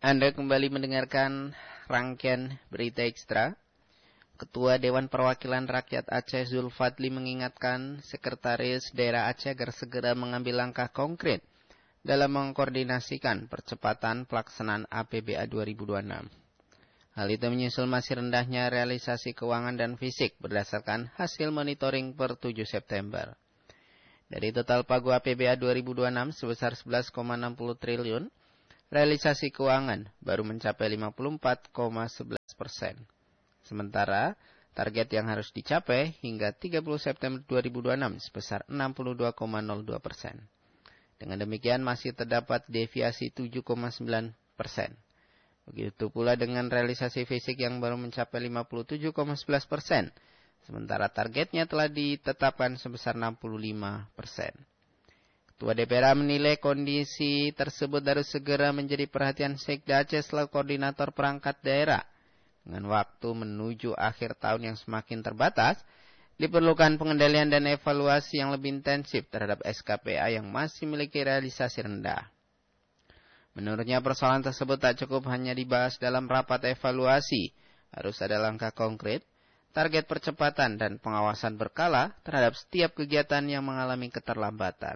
Anda kembali mendengarkan rangkaian berita ekstra. Ketua Dewan Perwakilan Rakyat Aceh Zulfadli mengingatkan Sekretaris Daerah Aceh agar segera mengambil langkah konkret dalam mengkoordinasikan percepatan pelaksanaan APBA 2026. Hal itu menyusul masih rendahnya realisasi keuangan dan fisik berdasarkan hasil monitoring per 7 September. Dari total pagu APBA 2026 sebesar 11,60 triliun, realisasi keuangan baru mencapai 54,11%. Sementara target yang harus dicapai hingga 30 September 2026 sebesar 62,02%. Dengan demikian masih terdapat deviasi 7,9%. Begitu pula dengan realisasi fisik yang baru mencapai 57,11%. Sementara targetnya telah ditetapkan sebesar 65%. Ketua DPR menilai kondisi tersebut harus segera menjadi perhatian Sekda Aceh selaku koordinator perangkat daerah. Dengan waktu menuju akhir tahun yang semakin terbatas, diperlukan pengendalian dan evaluasi yang lebih intensif terhadap SKPA yang masih memiliki realisasi rendah. Menurutnya persoalan tersebut tak cukup hanya dibahas dalam rapat evaluasi, harus ada langkah konkret, target percepatan dan pengawasan berkala terhadap setiap kegiatan yang mengalami keterlambatan.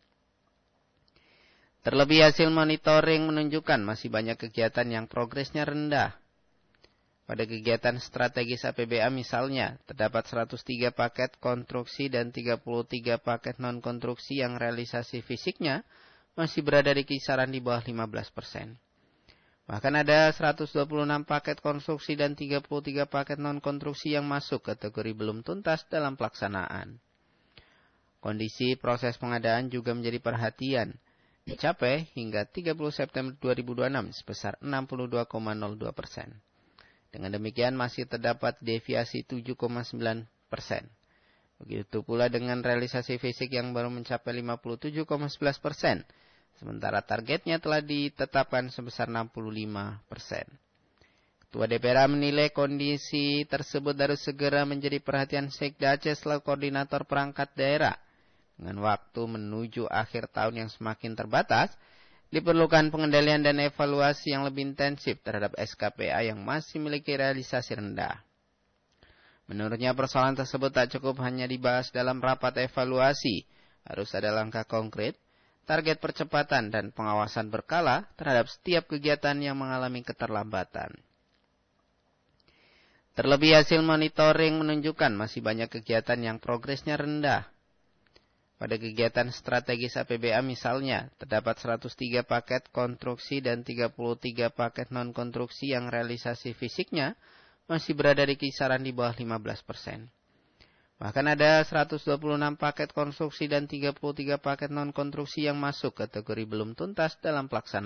Terlebih hasil monitoring menunjukkan masih banyak kegiatan yang progresnya rendah. Pada kegiatan strategis APBA misalnya, terdapat 103 paket konstruksi dan 33 paket non-konstruksi yang realisasi fisiknya masih berada di kisaran di bawah 15%. Bahkan ada 126 paket konstruksi dan 33 paket non-konstruksi yang masuk kategori belum tuntas dalam pelaksanaan. Kondisi proses pengadaan juga menjadi perhatian. Dicapai hingga 30 September 2026 sebesar 62,02%. Dengan demikian masih terdapat deviasi 7,9%. Begitu pula dengan realisasi fisik yang baru mencapai 57,11%. Sementara targetnya telah ditetapkan sebesar 65%. Ketua DPR menilai kondisi tersebut harus segera menjadi perhatian Sekda Aceh selaku koordinator perangkat daerah. Dengan waktu menuju akhir tahun yang semakin terbatas, diperlukan pengendalian dan evaluasi yang lebih intensif terhadap SKPA yang masih memiliki realisasi rendah. Menurutnya persoalan tersebut tak cukup hanya dibahas dalam rapat evaluasi, harus ada langkah konkret, target percepatan dan pengawasan berkala terhadap setiap kegiatan yang mengalami keterlambatan. Terlebih hasil monitoring menunjukkan masih banyak kegiatan yang progresnya rendah. Pada kegiatan strategis APBA misalnya, terdapat 103 paket konstruksi dan 33 paket non-konstruksi yang realisasi fisiknya masih berada di kisaran di bawah 15%. Bahkan ada 126 paket konstruksi dan 33 paket non-konstruksi yang masuk kategori belum tuntas dalam pelaksanaan.